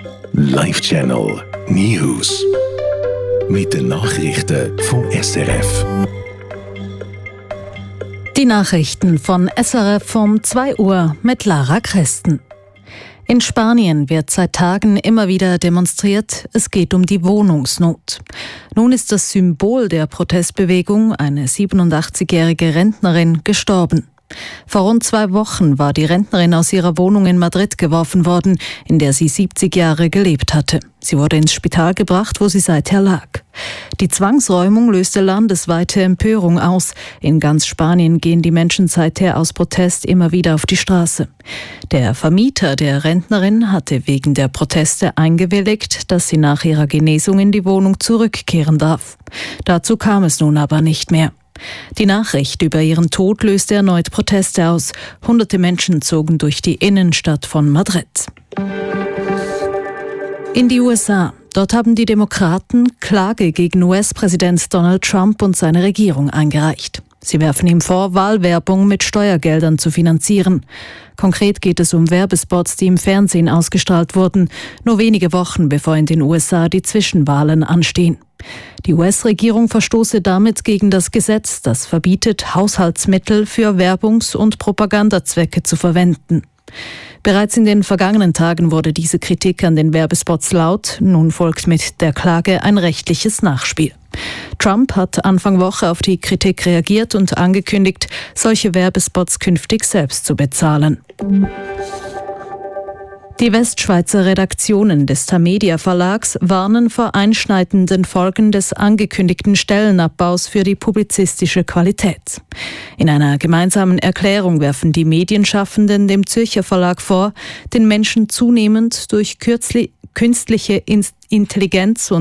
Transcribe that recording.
Live-Channel News. Mit den Nachrichten vom SRF. Die Nachrichten von SRF um 2 Uhr mit Lara Christen. In Spanien wird seit Tagen immer wieder demonstriert, es geht um die Wohnungsnot. Nun ist das Symbol der Protestbewegung, eine 87-jährige Rentnerin, gestorben. Vor rund 2 Wochen war die Rentnerin aus ihrer Wohnung in Madrid geworfen worden, in der sie 70 Jahre gelebt hatte. Sie wurde ins Spital gebracht, wo sie seither lag. Die Zwangsräumung löste landesweite Empörung aus. In ganz Spanien gehen die Menschen seither aus Protest immer wieder auf die Straße. Der Vermieter der Rentnerin hatte wegen der Proteste eingewilligt, dass sie nach ihrer Genesung in die Wohnung zurückkehren darf. Dazu kam es nun aber nicht mehr. Die Nachricht über ihren Tod löste erneut Proteste aus. Hunderte Menschen zogen durch die Innenstadt von Madrid. In die USA. Dort haben die Demokraten Klage gegen US-Präsident Donald Trump und seine Regierung eingereicht. Sie werfen ihm vor, Wahlwerbung mit Steuergeldern zu finanzieren. Konkret geht es um Werbespots, die im Fernsehen ausgestrahlt wurden, nur wenige Wochen bevor in den USA die Zwischenwahlen anstehen. Die US-Regierung verstoße damit gegen das Gesetz, das verbietet, Haushaltsmittel für Werbungs- und Propagandazwecke zu verwenden. Bereits in den vergangenen Tagen wurde diese Kritik an den Werbespots laut. Nun folgt mit der Klage ein rechtliches Nachspiel. Trump hat Anfang Woche auf die Kritik reagiert und angekündigt, solche Werbespots künftig selbst zu bezahlen. Die Westschweizer Redaktionen des Tamedia Verlags warnen vor einschneidenden Folgen des angekündigten Stellenabbaus für die publizistische Qualität. In einer gemeinsamen Erklärung werfen die Medienschaffenden dem Zürcher Verlag vor, den Menschen zunehmend durch künstliche Intelligenz und